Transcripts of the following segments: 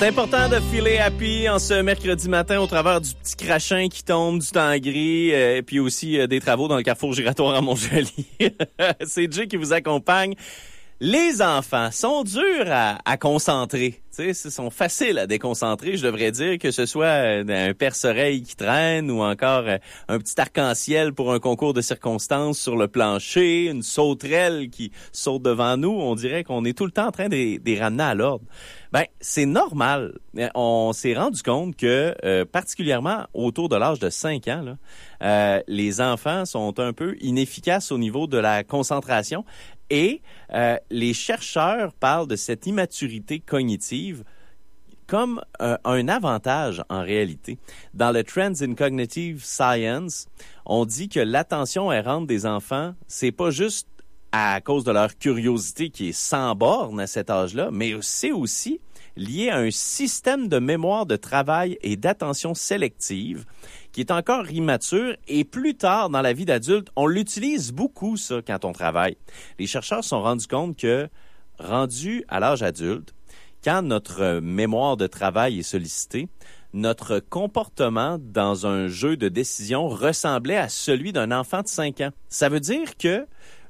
C'est important de filer happy en ce mercredi matin au travers du petit crachin qui tombe, du temps gris, et puis aussi des travaux dans le carrefour giratoire à Montjoly. C'est Jay qui vous accompagne. Les enfants sont durs à concentrer. Tu sais, ils sont faciles à déconcentrer, je devrais dire, que ce soit un perce-oreille qui traîne ou encore un petit arc-en-ciel pour un concours de circonstances sur le plancher, une sauterelle qui saute devant nous. On dirait qu'on est tout le temps en train de les ramener à l'ordre. Ben, c'est normal. On s'est rendu compte que, particulièrement autour de l'âge de 5 ans, là, les enfants sont un peu inefficaces au niveau de la concentration. Et les chercheurs parlent de cette immaturité cognitive comme un avantage en réalité. Dans le Trends in Cognitive Science, on dit que l'attention errante des enfants, c'est pas juste à cause de leur curiosité qui est sans borne à cet âge-là, mais c'est aussi lié à un système de mémoire de travail et d'attention sélective qui est encore immature et plus tard dans la vie d'adulte, on l'utilise beaucoup ça quand on travaille. Les chercheurs se sont rendus compte que, rendu à l'âge adulte, quand notre mémoire de travail est sollicitée, notre comportement dans un jeu de décision ressemblait à celui d'un enfant de 5 ans. Ça veut dire que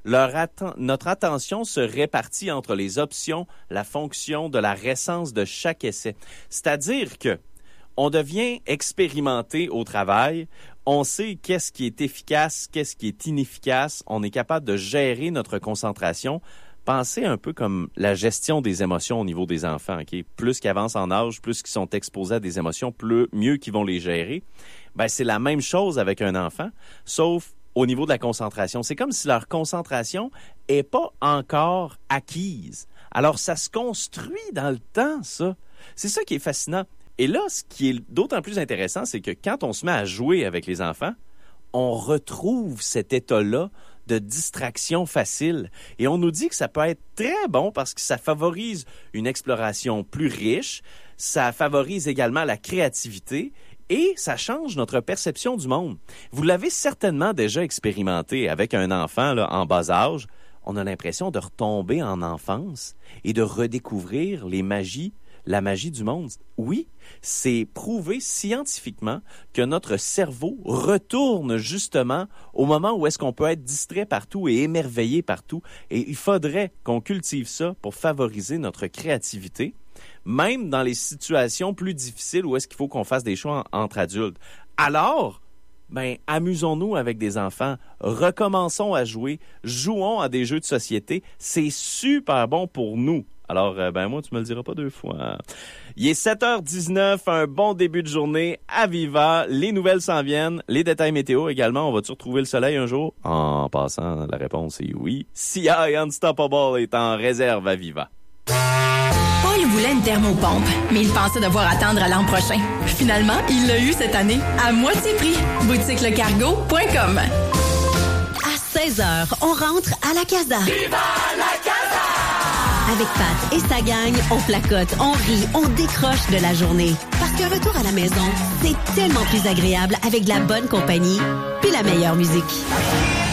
notre attention se répartit entre les options, la fonction de la récence de chaque essai. C'est-à-dire que on devient expérimenté au travail, on sait qu'est-ce qui est efficace, qu'est-ce qui est inefficace, on est capable de gérer notre concentration. Pensez un peu comme la gestion des émotions au niveau des enfants. Okay? Plus qu'ils avancent en âge, plus qu'ils sont exposés à des émotions, mieux qu'ils vont les gérer. Ben, c'est la même chose avec un enfant, sauf au niveau de la concentration. C'est comme si leur concentration est pas encore acquise. Alors, ça se construit dans le temps, ça. C'est ça qui est fascinant. Et là, ce qui est d'autant plus intéressant, c'est que quand on se met à jouer avec les enfants, on retrouve cet état-là de distraction facile. Et on nous dit que ça peut être très bon parce que ça favorise une exploration plus riche, ça favorise également la créativité et ça change notre perception du monde. Vous l'avez certainement déjà expérimenté avec un enfant là, en bas âge. On a l'impression de retomber en enfance et de redécouvrir la magie du monde. Oui, c'est prouvé scientifiquement que notre cerveau retourne justement au moment où est-ce qu'on peut être distrait partout et émerveillé partout. Et il faudrait qu'on cultive ça pour favoriser notre créativité, même dans les situations plus difficiles où est-ce qu'il faut qu'on fasse des choix entre adultes. Alors, amusons-nous avec des enfants, recommençons à jouer, jouons à des jeux de société. C'est super bon pour nous. Alors, moi, tu me le diras pas 2 fois. Il est 7h19, un bon début de journée à Viva. Les nouvelles s'en viennent, les détails météo également. On va-tu retrouver le soleil un jour? En passant, la réponse est oui. Sia Unstoppable est en réserve à Viva. Paul voulait une thermopompe, mais il pensait devoir attendre à l'an prochain. Finalement, il l'a eu cette année, à moitié prix. boutiquelecargo.com. À 16h, on rentre à la casa. Viva la casa! Avec Pat et sa gang, on placote, on rit, on décroche de la journée. Parce qu'un retour à la maison, c'est tellement plus agréable avec de la bonne compagnie puis la meilleure musique.